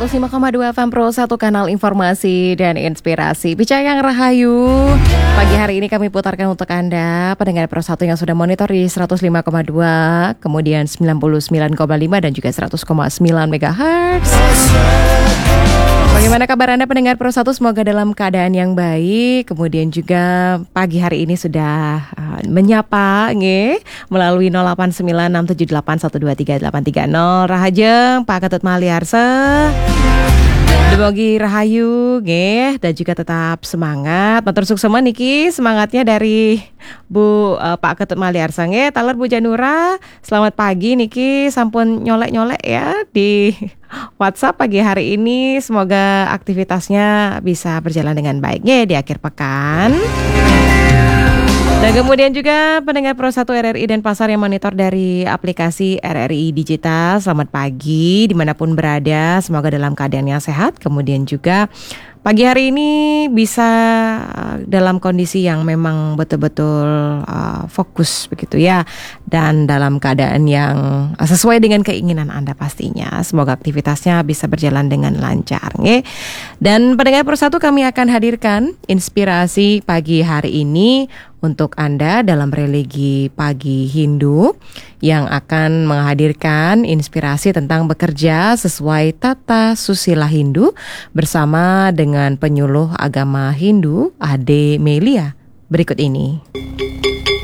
105,2 FM Pro 1 kanal informasi dan inspirasi. Bicayang Rahayu. Pagi hari ini kami putarkan untuk Anda pendengar Pro 1 yang sudah monitor di 105,2, kemudian 99,5 dan juga 100,9 MHz. Bagaimana kabar Anda pendengar Pro 1? Semoga dalam keadaan yang baik. Kemudian juga pagi hari ini sudah menyapa melalui 089678123830 Rahajeng Pak Ketut Maliarsa. Demogi Rahayu dan juga tetap semangat. Matur suksema niki semangatnya dari Bu Pak Ketut Maliarsa taler Bu Janura. Selamat pagi niki sampun nyolek-nyolek ya di WhatsApp pagi hari ini. Semoga aktivitasnya bisa berjalan dengan baik di akhir pekan. Dan kemudian juga pendengar Pro 1 RRI dan Pasar yang monitor dari aplikasi RRI Digital. Selamat pagi dimanapun berada, semoga dalam keadaan yang sehat. Kemudian juga pagi hari ini bisa dalam kondisi yang memang betul-betul fokus begitu ya. Dan dalam keadaan yang sesuai dengan keinginan Anda pastinya. Semoga aktivitasnya bisa berjalan dengan lancar. Dan pendengar Pro 1 kami akan hadirkan inspirasi pagi hari ini untuk Anda dalam religi pagi Hindu yang akan menghadirkan inspirasi tentang bekerja sesuai tata susila Hindu bersama dengan penyuluh agama Hindu Ade Melia berikut ini.